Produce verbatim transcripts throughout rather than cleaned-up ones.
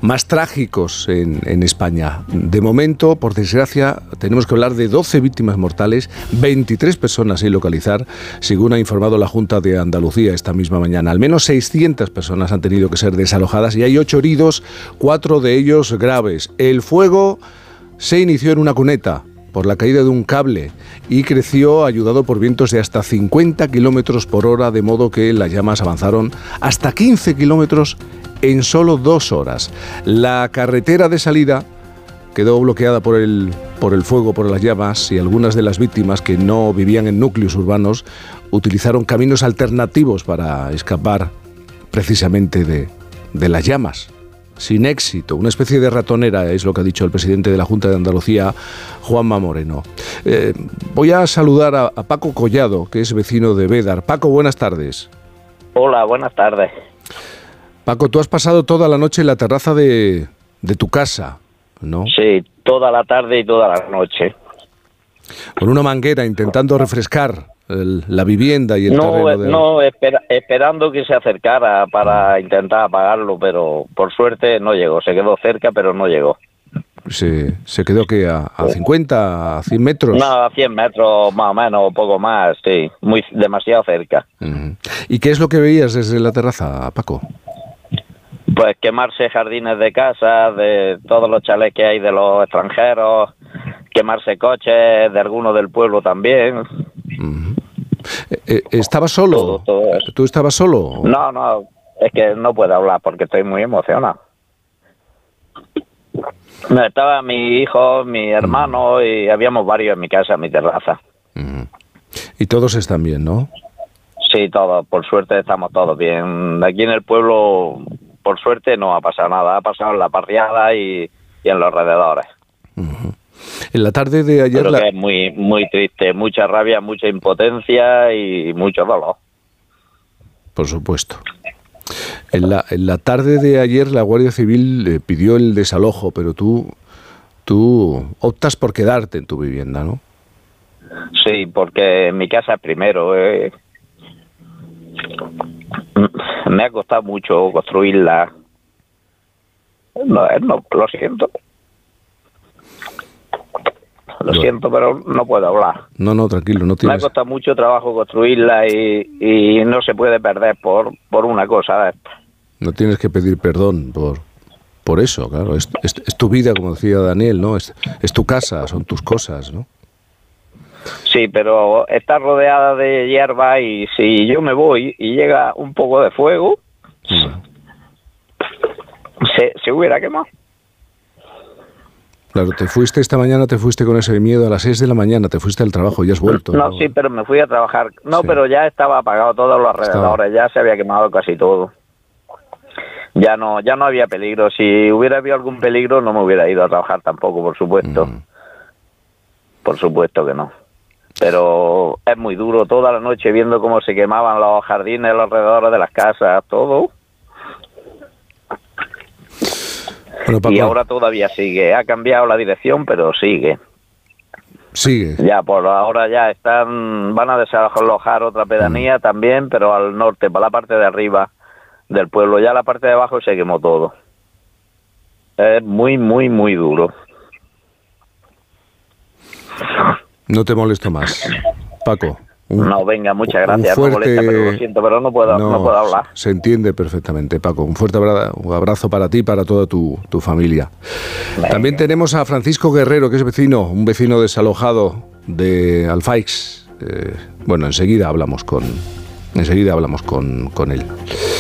más trágicos en, en España. De momento, por desgracia, tenemos que hablar de doce víctimas mortales, veintitrés personas sin localizar, según ha informado la Junta de Andalucía esta misma mañana. Al menos seiscientas personas han tenido que ser desalojadas y hay ocho heridos, cuatro de ellos graves. El fuego se inició en una cuneta por la caída de un cable y creció ayudado por vientos de hasta cincuenta kilómetros por hora, de modo que las llamas avanzaron hasta quince kilómetros en solo dos horas. La carretera de salida quedó bloqueada por el, por el fuego, por las llamas, y algunas de las víctimas, que no vivían en núcleos urbanos, utilizaron caminos alternativos para escapar precisamente de, de las llamas. Sin éxito, una especie de ratonera, es lo que ha dicho el presidente de la Junta de Andalucía, Juanma Moreno. Eh, voy a saludar a, a Paco Collado, que es vecino de Bédar. Paco, buenas tardes. Hola, buenas tardes. Paco, tú has pasado toda la noche en la terraza de, de tu casa, ¿no? Sí, toda la tarde y toda la noche. Con una manguera intentando refrescar el, la vivienda y el no, terreno de... No, espera, esperando que se acercara para intentar apagarlo, pero por suerte no llegó. Se quedó cerca, pero no llegó. ¿Se, se quedó que a, a cincuenta, a cien metros? No, a cien metros más o menos, o poco más, sí. Muy, demasiado cerca. Uh-huh. ¿Y qué es lo que veías desde la terraza, Paco? Pues quemarse jardines de casa, de todos los chalés que hay de los extranjeros, quemarse coches de algunos del pueblo también. Uh-huh. Eh, ¿Estabas solo? Todo, todo ¿Tú estabas solo? No, no, es que no puedo hablar porque estoy muy emocionado. Estaba mi hijo, mi hermano, uh-huh, y habíamos varios en mi casa, en mi terraza. Uh-huh. Y todos están bien, ¿no? Sí, todos, por suerte estamos todos bien. Aquí en el pueblo, por suerte, no ha pasado nada. Ha pasado en la barriada y, y en los alrededores. Uh-huh. En la tarde de ayer... Pero la... que es muy, muy triste, mucha rabia, mucha impotencia y mucho dolor. Por supuesto. En la, en la tarde de ayer la Guardia Civil eh, pidió el desalojo, pero tú, tú optas por quedarte en tu vivienda, ¿no? Sí, porque en mi casa primero. Eh, me ha costado mucho construirla. No, no, lo siento. Lo no. siento, pero no puedo hablar. No, no, tranquilo, no tienes... Me ha costado mucho trabajo construirla y, y no se puede perder por, por una cosa de esta. No tienes que pedir perdón por, por eso, claro. Es, es, es tu vida, como decía Daniel, ¿no? Es, es tu casa, son tus cosas, ¿no? Sí, pero está rodeada de hierba y si yo me voy y llega un poco de fuego, mm. se, se hubiera quemado. Claro, te fuiste esta mañana, te fuiste con ese miedo a las seis de la mañana, te fuiste al trabajo y has vuelto. No, ¿no? Sí, pero me fui a trabajar. No, sí. Pero ya estaba apagado todos los alrededores, estaba... ya se había quemado casi todo. Ya no, ya no había peligro. Si hubiera habido algún peligro, no me hubiera ido a trabajar tampoco, por supuesto. Mm. Por supuesto que no. Pero es muy duro, toda la noche viendo cómo se quemaban los jardines, los alrededores de las casas, todo. Bueno, Paco, y ahora todavía sigue. Ha cambiado la dirección, pero sigue. Sigue. Ya, por ahora ya están, van a desalojar otra pedanía mm. también, pero al norte, para la parte de arriba del pueblo. Ya la parte de abajo se quemó todo. Es muy, muy, muy duro. No te molesto más, Paco. Un, no, venga, muchas gracias. Fuerte... No molesta, pero lo siento, pero no puedo, no, no puedo hablar. Se entiende perfectamente, Paco. Un fuerte abrazo para ti y para toda tu, tu familia. Venga. También tenemos a Francisco Guerrero, que es vecino, un vecino desalojado de Alfaix. Eh, bueno, enseguida hablamos con, enseguida hablamos con, con él.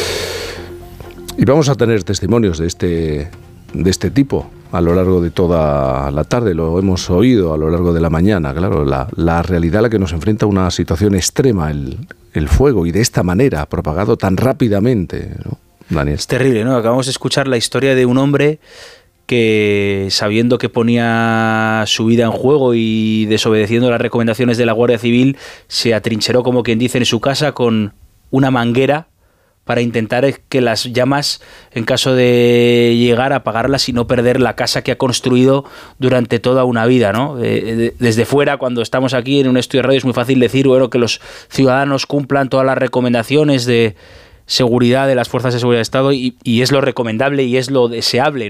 Y vamos a tener testimonios de este, de este tipo a lo largo de toda la tarde, lo hemos oído a lo largo de la mañana, claro, la, la realidad a la que nos enfrenta una situación extrema, el, el fuego, y de esta manera, propagado tan rápidamente, ¿no, Daniel? Es terrible, ¿no? Acabamos de escuchar la historia de un hombre que, sabiendo que ponía su vida en juego y desobedeciendo las recomendaciones de la Guardia Civil, se atrincheró, como quien dice, en su casa con una manguera para intentar que las llamas, en caso de llegar a apagarlas y no perder la casa que ha construido durante toda una vida, ¿no? Eh, desde fuera, cuando estamos aquí en un estudio de radio, es muy fácil decir, bueno, que los ciudadanos cumplan todas las recomendaciones de seguridad de las fuerzas de seguridad de Estado y, y es lo recomendable y es lo deseable, ¿no?